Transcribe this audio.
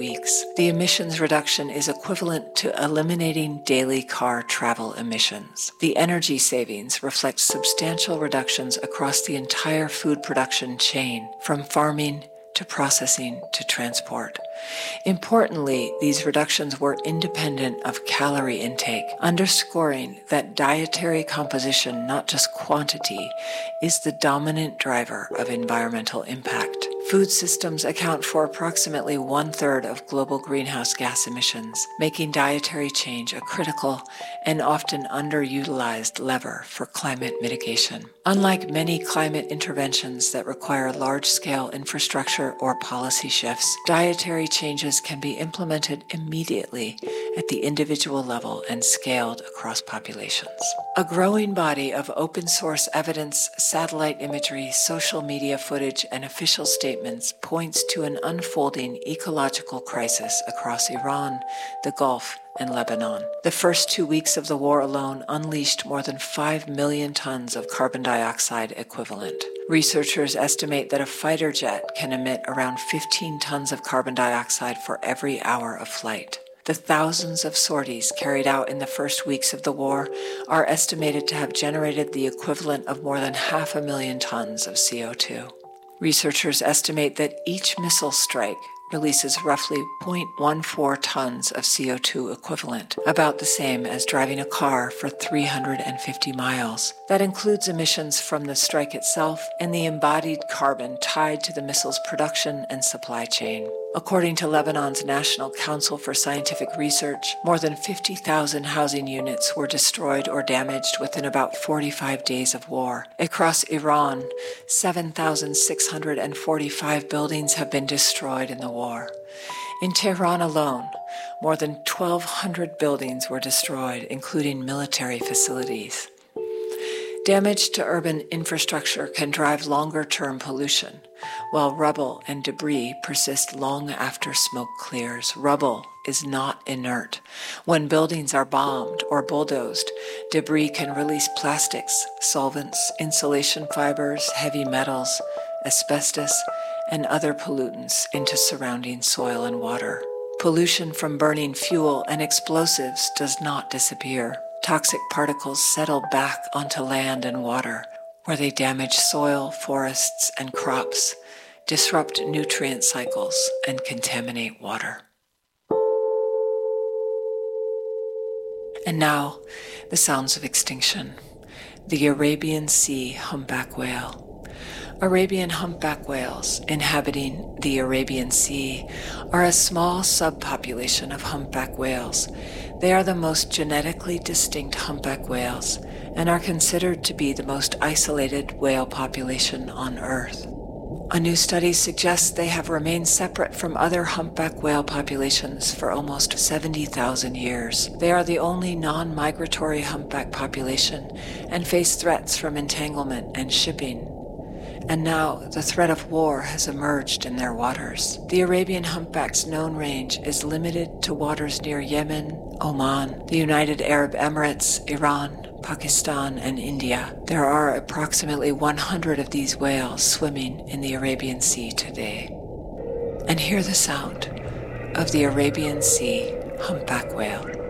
weeks. The emissions reduction is equivalent to eliminating daily car travel emissions. The energy savings reflect substantial reductions across the entire food production chain, from farming to processing to transport. Importantly, these reductions were independent of calorie intake, underscoring that dietary composition, not just quantity, is the dominant driver of environmental impact. Food systems account for approximately 1/3 of global greenhouse gas emissions, making dietary change a critical and often underutilized lever for climate mitigation. Unlike many climate interventions that require large-scale infrastructure or policy shifts, dietary changes can be implemented immediately at the individual level and scaled across populations. A growing body of open-source evidence, satellite imagery, social media footage, and official statements points to an unfolding ecological crisis across Iran, the Gulf, and Lebanon. The first 2 weeks of the war alone unleashed more than 5 million tons of carbon dioxide equivalent. Researchers estimate that a fighter jet can emit around 15 tons of carbon dioxide for every hour of flight. The thousands of sorties carried out in the first weeks of the war are estimated to have generated the equivalent of more than 500,000 tons of CO2. Researchers estimate that each missile strike releases roughly 0.14 tons of CO2 equivalent, about the same as driving a car for 350 miles. That includes emissions from the strike itself and the embodied carbon tied to the missile's production and supply chain. According to Lebanon's National Council for Scientific Research, more than 50,000 housing units were destroyed or damaged within about 45 days of war. Across Iran, 7,645 buildings have been destroyed in the war. In Tehran alone, more than 1,200 buildings were destroyed, including military facilities. Damage to urban infrastructure can drive longer-term pollution, while rubble and debris persist long after smoke clears. Rubble is not inert. When buildings are bombed or bulldozed, debris can release plastics, solvents, insulation fibers, heavy metals, asbestos, and other pollutants into surrounding soil and water. Pollution from burning fuel and explosives does not disappear. Toxic particles settle back onto land and water, where they damage soil, forests, and crops, disrupt nutrient cycles, and contaminate water. And now, the sounds of extinction. The Arabian Sea humpback whale. Arabian humpback whales inhabiting the Arabian Sea are a small subpopulation of humpback whales. They are the most genetically distinct humpback whales and are considered to be the most isolated whale population on Earth. A new study suggests they have remained separate from other humpback whale populations for almost 70,000 years. They are the only non-migratory humpback population and face threats from entanglement and shipping. And now the threat of war has emerged in their waters. The Arabian humpback's known range is limited to waters near Yemen, Oman, the United Arab Emirates, Iran, Pakistan, and India. There are approximately 100 of these whales swimming in the Arabian Sea today. And hear the sound of the Arabian Sea humpback whale.